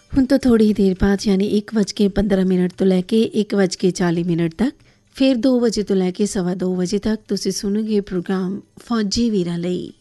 ਹੁਣ ਤੋਂ ਥੋੜ੍ਹੀ ਦੇਰ ਬਾਅਦ ਯਾਨੀ 1:15 ਤੋਂ ਲੈ ਕੇ 1:40 ਤੱਕ, ਫਿਰ 2 ਵਜੇ ਤੋਂ ਲੈ ਕੇ 2:15 ਵਜੇ ਤੱਕ ਤੁਸੀਂ ਸੁਣੋਗੇ ਪ੍ਰੋਗਰਾਮ ਫੌਜੀ ਵੀਰਾਂ ਲਈ।